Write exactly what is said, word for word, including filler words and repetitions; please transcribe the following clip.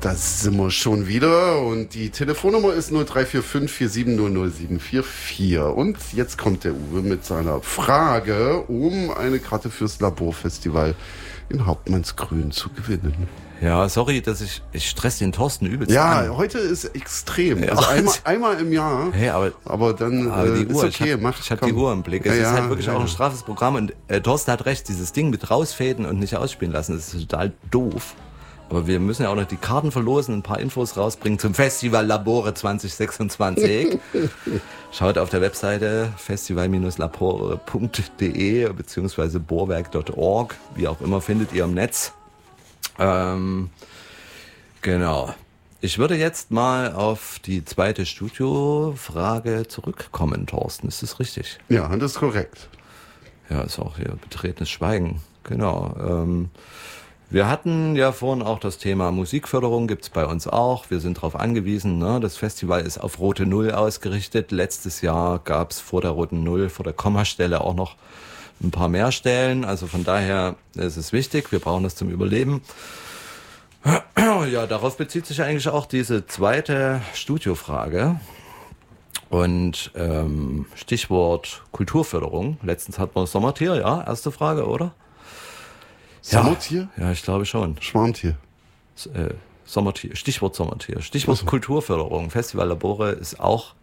Das sind wir schon wieder und die Telefonnummer ist null drei vier fünf vier sieben null null sieben vier vier. Und jetzt kommt der Uwe mit seiner Frage, um eine Karte fürs Laborfestival in Hauptmannsgrün zu gewinnen. Ja, sorry, dass ich, ich stress den Thorsten übelst Ja, an. heute ist extrem. Ja. Also einmal, einmal im Jahr. Hey, aber, aber dann aber die äh, Uhr, ist okay. ich habe Mach, hab die Uhr im Blick. Es ja, ist ja, halt wirklich ja, auch ein ja. straffes Programm. Und äh, Thorsten hat recht, dieses Ding mit rausfäden und nicht ausspielen lassen, das ist total doof. Aber wir müssen ja auch noch die Karten verlosen, ein paar Infos rausbringen zum Festival Labore zwanzig sechsundzwanzig. Schaut auf der Webseite festival labore punkt de beziehungsweise bohrwerk punkt org, wie auch immer, findet ihr im Netz. Ähm, genau. Ich würde jetzt mal auf die zweite Studiofrage zurückkommen, Thorsten. Ist das richtig? Ja, das ist korrekt. Ja, ist auch hier betretenes Schweigen. Genau. Ähm, wir hatten ja vorhin auch das Thema Musikförderung, gibt's bei uns auch. Wir sind darauf angewiesen, ne? Das Festival ist auf Rote Null ausgerichtet. Letztes Jahr gab's vor der Roten Null, vor der Kommastelle auch noch ein paar mehr Stellen. Also von daher ist es wichtig, wir brauchen das zum Überleben. Ja, darauf bezieht sich eigentlich auch diese zweite Studiofrage. Und ähm, Stichwort Kulturförderung. Letztens hatten wir Sommertier, ja, erste Frage, oder? Sommertier? Ja, ja, ich glaube schon. Schwarmtier. S- äh, Sommertier, Stichwort Sommertier. Stichwort Ach so. Kulturförderung. Festival Labore ist auch